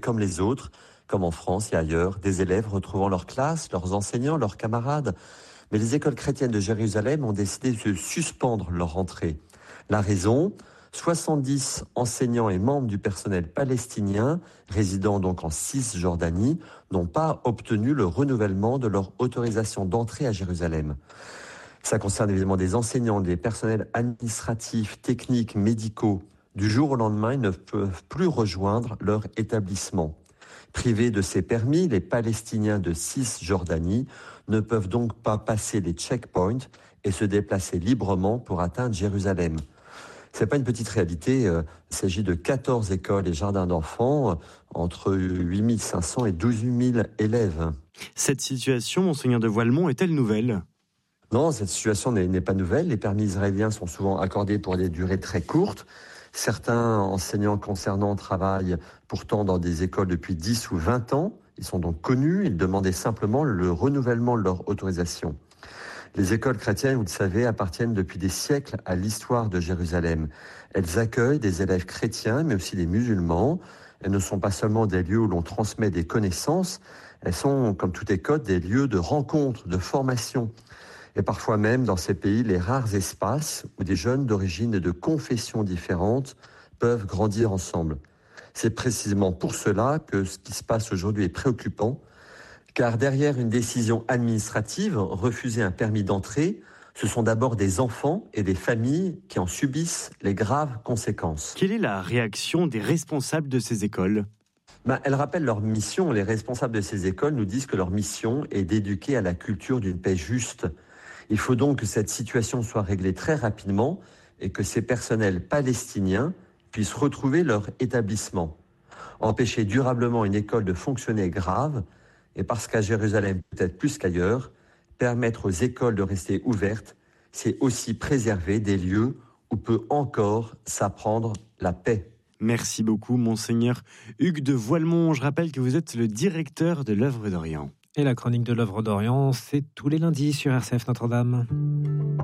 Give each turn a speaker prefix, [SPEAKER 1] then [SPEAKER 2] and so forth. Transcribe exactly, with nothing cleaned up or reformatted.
[SPEAKER 1] comme les autres, comme en France et ailleurs, des élèves retrouvant leur classe, leurs enseignants, leurs camarades. Mais les écoles chrétiennes de Jérusalem ont décidé de suspendre leur rentrée. La raison ? soixante-dix enseignants et membres du personnel palestinien, résidant donc en Cisjordanie, n'ont pas obtenu le renouvellement de leur autorisation d'entrée à Jérusalem. Ça concerne évidemment des enseignants, des personnels administratifs, techniques, médicaux. Du jour au lendemain, ils ne peuvent plus rejoindre leur établissement. Privés de ces permis, les Palestiniens de Cisjordanie ne peuvent donc pas passer les checkpoints et se déplacer librement pour atteindre Jérusalem. Ce n'est pas une petite réalité, euh, il s'agit de quatorze écoles et jardins d'enfants, euh, entre huit mille cinq cents et douze mille élèves.
[SPEAKER 2] Cette situation, Monseigneur de Voilemont, est-elle nouvelle ?
[SPEAKER 1] Non, cette situation n'est, n'est pas nouvelle. Les permis israéliens sont souvent accordés pour des durées très courtes. Certains enseignants concernants travaillent pourtant dans des écoles depuis dix ou vingt ans. Ils sont donc connus, ils demandaient simplement le renouvellement de leur autorisation. Les écoles chrétiennes, vous le savez, appartiennent depuis des siècles à l'histoire de Jérusalem. Elles accueillent des élèves chrétiens, mais aussi des musulmans. Elles ne sont pas seulement des lieux où l'on transmet des connaissances, elles sont, comme toute école, des lieux de rencontre, de formation. Et parfois même, dans ces pays, les rares espaces où des jeunes d'origine et de confessions différentes peuvent grandir ensemble. C'est précisément pour cela que ce qui se passe aujourd'hui est préoccupant, car derrière une décision administrative, refuser un permis d'entrée, ce sont d'abord des enfants et des familles qui en subissent les graves conséquences.
[SPEAKER 2] Quelle est la réaction des responsables de ces écoles ?
[SPEAKER 1] Ben, elles rappellent leur mission. Les responsables de ces écoles nous disent que leur mission est d'éduquer à la culture d'une paix juste. Il faut donc que cette situation soit réglée très rapidement et que ces personnels palestiniens puissent retrouver leur établissement. Empêcher durablement une école de fonctionner est grave, et parce qu'à Jérusalem, peut-être plus qu'ailleurs, permettre aux écoles de rester ouvertes, c'est aussi préserver des lieux où peut encore s'apprendre la paix.
[SPEAKER 2] Merci beaucoup, Monseigneur Hugues de Voilemont. Je rappelle que vous êtes le directeur de l'Œuvre d'Orient.
[SPEAKER 3] Et la chronique de l'Œuvre d'Orient, c'est tous les lundis sur R C F Notre-Dame.